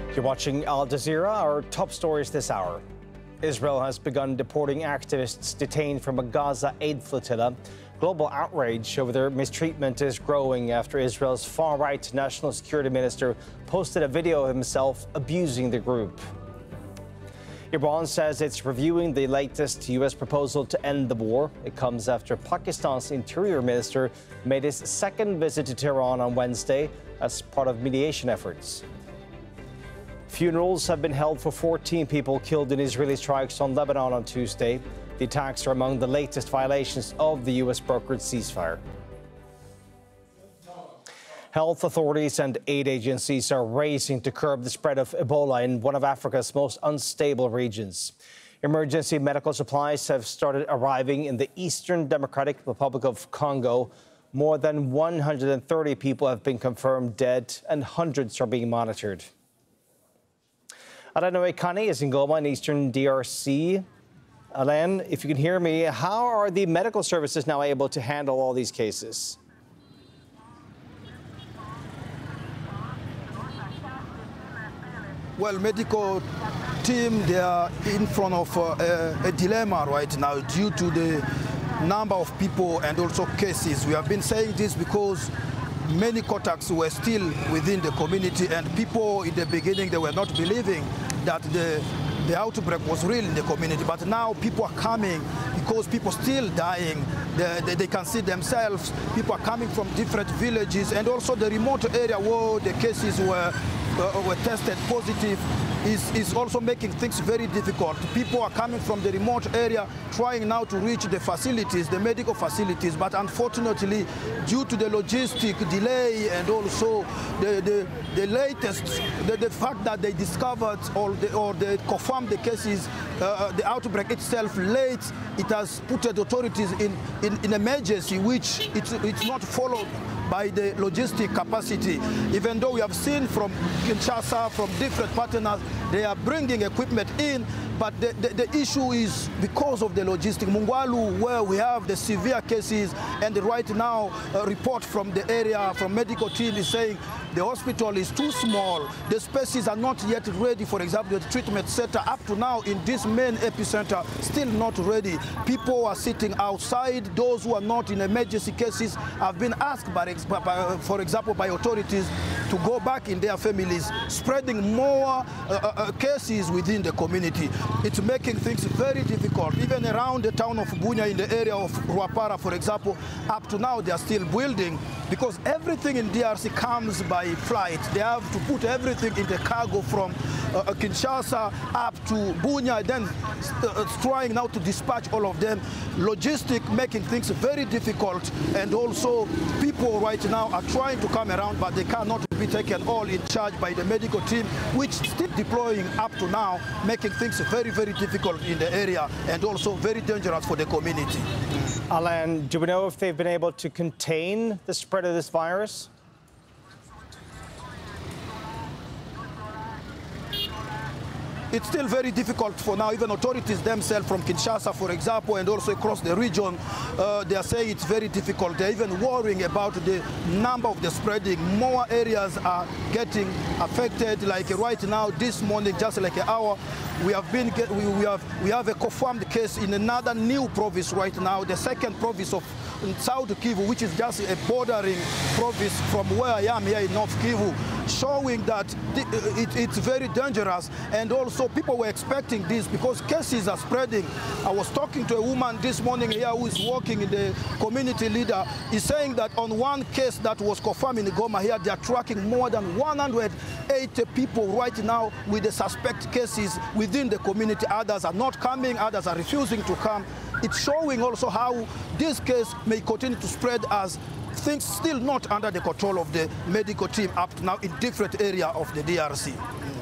You're watching Al Jazeera. Our top stories this hour. Israel has begun deporting activists detained from a Gaza aid flotilla. Global outrage over their mistreatment is growing after Israel's far-right national security minister posted a video of himself abusing the group. Iran says it's reviewing the latest U.S. proposal to end the war. It comes after Pakistan's interior minister made his second visit to Tehran on Wednesday as part of mediation efforts. Funerals have been held for 14 people killed in Israeli strikes on Lebanon on Tuesday. The attacks are among the latest violations of the U.S.-brokered ceasefire. Health authorities and aid agencies are racing to curb the spread of Ebola in one of Africa's most unstable regions. Emergency medical supplies have started arriving in the Eastern Democratic Republic of Congo. More than 130 people have been confirmed dead and hundreds are being monitored. Alain Oekani is in Goma in Eastern DRC. Alain, if you can hear me, how are the medical services now able to handle all these cases? Well, medical team, they are in front of a dilemma right now due to the number of people and also cases. We have been saying this because many contacts were still within the community, and people in the beginning, they were not believing that the outbreak was real in the community. But now people are coming because people still dying. They can see themselves. People are coming from different villages, and also the remote area where the cases were tested positive is also making things very difficult. People are coming from the remote area, trying now to reach the facilities, the medical facilities, but unfortunately, due to the logistic delay and also the fact that they discovered or they confirmed the cases, the outbreak itself late, it has put the authorities in emergency, which it's not followed by the logistic capacity. Even though we have seen from Kinshasa, from different partners, they are bringing equipment in, but the issue is because of the logistic. Mungwalu, where we have the severe cases, and right now a report from the area, from medical team is saying the hospital is too small. The spaces are not yet ready. For example, the treatment center up to now in this main epicenter still not ready. People are sitting outside. Those who are not in emergency cases have been asked, for example, by authorities to go back in their families, spreading more cases within the community. It's making things very difficult. Even around the town of Bunya, in the area of Rwapara, for example, up to now they are still building because everything in DRC comes by flight. They have to put everything in the cargo from Kinshasa up to Bunya, then trying now to dispatch all of them. Logistic making things very difficult, and also people right now are trying to come around, but they cannot be taken all in charge by the medical team, which is still deploying up to now, making things very, very difficult in the area and also very dangerous for the community. Alain, do we know if they've been able to contain the spread of this virus? It's still very difficult for now. Even authorities themselves from Kinshasa, for example, and also across the region, they are saying it's very difficult. They're even worrying about the number of the spreading. More areas are getting affected. Like right now, this morning, just like an hour, we have a confirmed case in another new province right now, the second province of South Kivu, which is just a bordering province from where I am here in North Kivu, showing that it's very dangerous. And also people were expecting this because cases are spreading. I was talking to a woman this morning here who is working in the community leader. He's saying that on one case that was confirmed in Goma here, they are tracking more than 180 people right now with the suspect cases within the community. Others are not coming, others are refusing to come. It's showing also how this case may continue to spread as things still not under the control of the medical team up to now in different areas of the DRC.